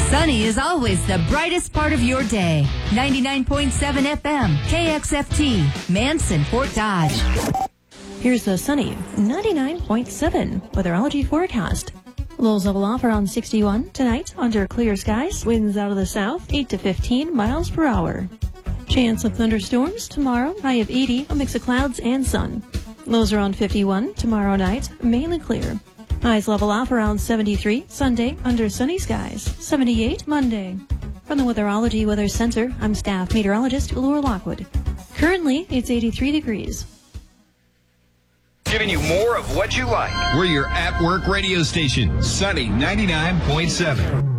Sunny is always the brightest part of your day. 99.7 FM, KXFT, Manson, Fort Dodge. Here's the sunny 99.7 weatherology forecast. Lows level off around 61 tonight under clear skies. Winds out of the south 8 to 15 miles per hour. Chance of thunderstorms tomorrow, high of 80, a mix of clouds and sun. Lows around 51 tomorrow night, mainly clear. Highs level off around 73 Sunday under sunny skies. 78 Monday. From the Weatherology Weather Center, I'm staff meteorologist Laura Lockwood. Currently, it's 83 degrees. Giving you more of what you like. We're your at-work radio station, Sunny 99.7.